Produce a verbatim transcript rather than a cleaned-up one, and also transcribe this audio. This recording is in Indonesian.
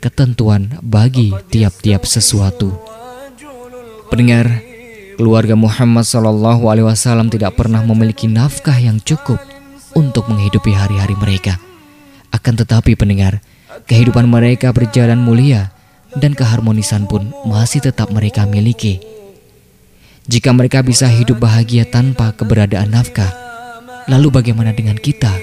ketentuan bagi tiap-tiap sesuatu. Pendengar, keluarga Muhammad shallallahu alaihi wasallam tidak pernah memiliki nafkah yang cukup untuk menghidupi hari-hari mereka. Akan tetapi pendengar, kehidupan mereka berjalan mulia dan keharmonisan pun masih tetap mereka miliki. Jika mereka bisa hidup bahagia tanpa keberadaan nafkah, lalu bagaimana dengan kita